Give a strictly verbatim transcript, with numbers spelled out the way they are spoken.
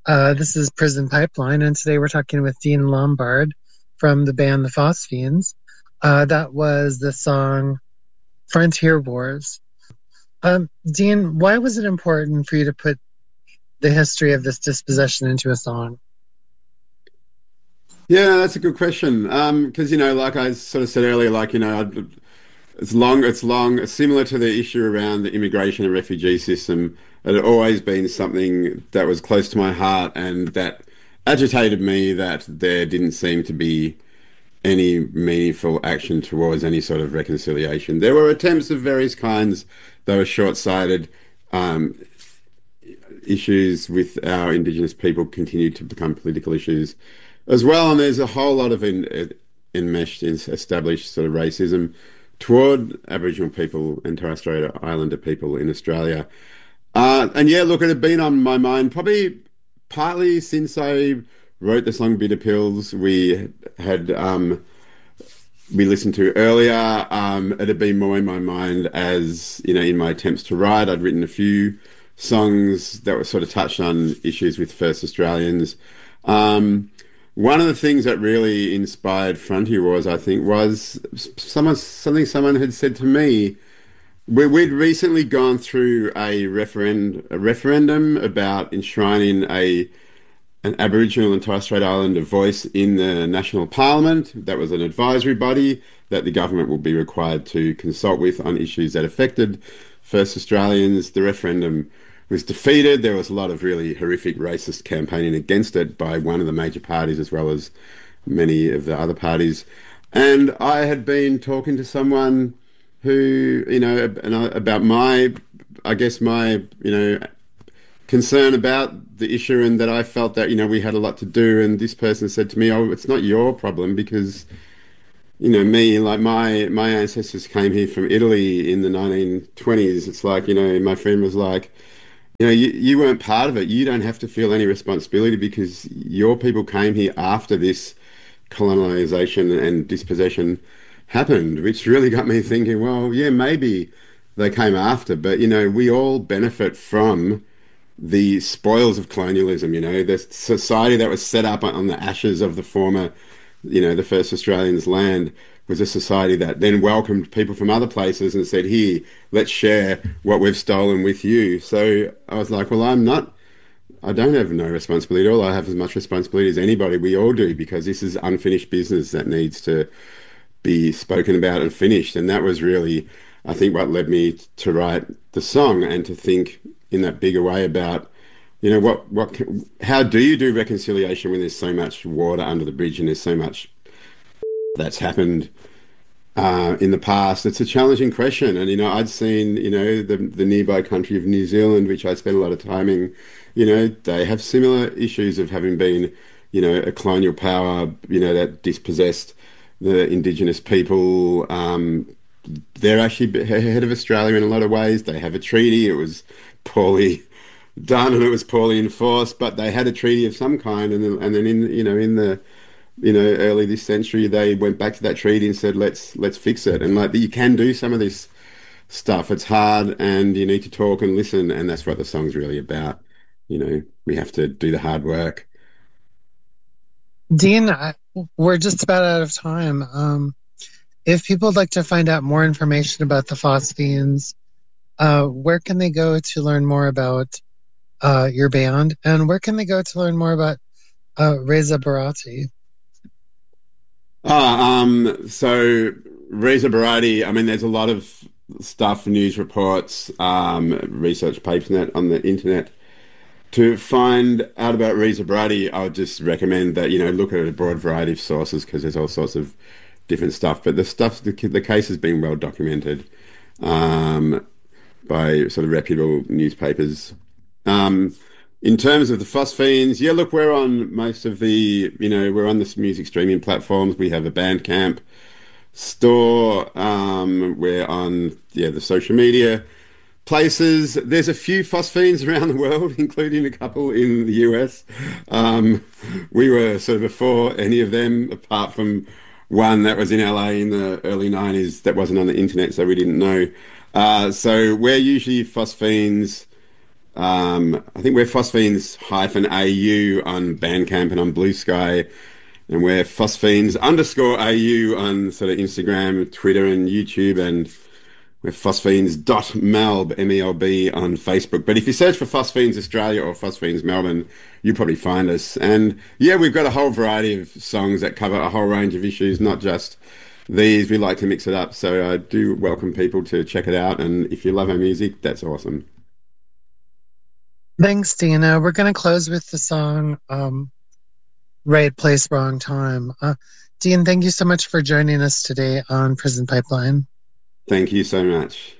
Uh, this is Prison Pipeline, and today we're talking with Dean Lombard from the band The Phosphines. Uh, that was the song Frontier Wars. Um, Dean, why was it important for you to put the history of this dispossession into a song? Yeah, that's a good question. Um, because you know, like I sort of said earlier, like you know, I'd, it's long, it's long, similar to the issue around the immigration and refugee system. It had always been something that was close to my heart and that agitated me that there didn't seem to be any meaningful action towards any sort of reconciliation. There were attempts of various kinds. They were short-sighted. Um, issues with our Indigenous people continued to become political issues as well. And there's a whole lot of in, enmeshed, in established sort of racism toward Aboriginal people and Torres Strait Islander people in Australia. Uh, and yeah, look, it had been on my mind probably partly since I wrote the song Bitter Pills. We had um, we listened to earlier. Um, it had been more in my mind as, you know, in my attempts to write. I'd written a few songs that were sort of touched on issues with First Australians. Um, one of the things that really inspired Frontier Wars, I think, was someone something someone had said to me. We, we'd recently gone through a referend a referendum about enshrining a an Aboriginal and Torres Strait Islander voice in the National Parliament. That was an advisory body that the government would be required to consult with on issues that affected First Australians. The referendum was defeated. There was a lot of really horrific racist campaigning against it by one of the major parties as well as many of the other parties. And I had been talking to someone who, you know, about my, I guess my, you know, concern about the issue and that I felt that, you know, we had a lot to do. And this person said to me, oh, it's not your problem because, you know, me, like my, my ancestors came here from Italy in the nineteen twenties. It's like, you know, my friend was like, you know, you, you weren't part of it. You don't have to feel any responsibility because your people came here after this colonization and dispossession happened, which really got me thinking, well, yeah, maybe they came after, but, you know, we all benefit from the spoils of colonialism, you know, the society that was set up on the ashes of the former, you know, the first Australians' land was a society that then welcomed people from other places and said, here, let's share what we've stolen with you. So I was like, well, I'm not, I don't have no responsibility at all. I have as much responsibility as anybody. We all do because this is unfinished business that needs to be spoken about and finished. And that was really, I think, what led me to write the song and to think in that bigger way about, you know, what, what, how do you do reconciliation when there's so much water under the bridge and there's so much that's happened uh, in the past? It's a challenging question. And, you know, I'd seen, you know, the, the nearby country of New Zealand, which I spent a lot of time in, you know, they have similar issues of having been, you know, a colonial power, you know, that dispossessed the Indigenous people. Um, they're actually ahead of Australia in a lot of ways. They have a treaty. It was poorly done and it was poorly enforced, but they had a treaty of some kind. And then, and then in, you know, in the, you know, early this century, they went back to that treaty and said, let's, let's fix it. And like, you can do some of this stuff. It's hard and you need to talk and listen. And that's what the song's really about. You know, we have to do the hard work. Dean, I, we're just about out of time. Um, if people would like to find out more information about the Phosphines, uh, where can they go to learn more about uh, your band? And where can they go to learn more about uh, Reza Barati? Ah, um, so Reza Barati, I mean, there's a lot of stuff, news reports, um, research papers on that on the internet. To find out about Reza Barati, I would just recommend that, you know, look at a broad variety of sources because there's all sorts of different stuff. But the stuff, the, the case has been well documented um, by sort of reputable newspapers. Um, in terms of the Phosphines, yeah, look, we're on most of the, you know, we're on the music streaming platforms. We have a Bandcamp store. Um, we're on, yeah, the social media places. There's a few Phosphines around the world, including a couple in the U S. Um, we were sort of before any of them, apart from one that was in L A in the early nineties that wasn't on the internet, so we didn't know. Uh, so we're usually Phosphines Um, I think we're Phosphenes hyphen A U on Bandcamp and on Blue Sky, and we're Phosphenes underscore A U on sort of Instagram, Twitter, and YouTube, and we're Phosphenes dot melb, M E L B, on Facebook. But if you search for Phosphenes Australia or Phosphenes Melbourne, you'll probably find us. And yeah, we've got a whole variety of songs that cover a whole range of issues, not just these. We like to mix it up. So I do welcome people to check it out. And if you love our music, that's awesome. Thanks, Dina. We're going to close with the song um, Right Place, Wrong Time. Uh, Dean, thank you so much for joining us today on Prison Pipeline. Thank you so much.